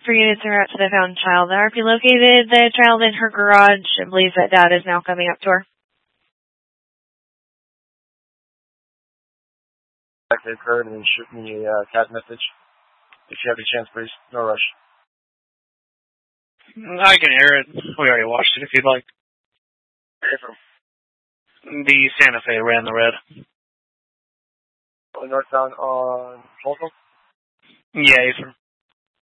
for units en route to the found child. The RP located the child in her garage and believes that Dad is now coming up to her. That occurred and shoot me a CAD message. If you have the chance, please. No rush. I can hear it. We already watched it if you'd like. The Santa Fe ran the red. Northbound on Folsom? Yeah, Affirm.